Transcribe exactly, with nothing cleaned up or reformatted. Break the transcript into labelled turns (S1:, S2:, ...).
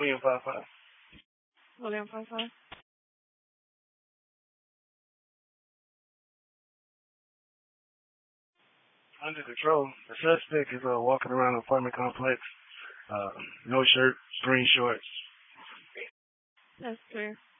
S1: William five five.
S2: William five five.
S1: Under control. The suspect is uh, walking around the apartment complex. Uh, no shirt, green shorts.
S2: That's clear.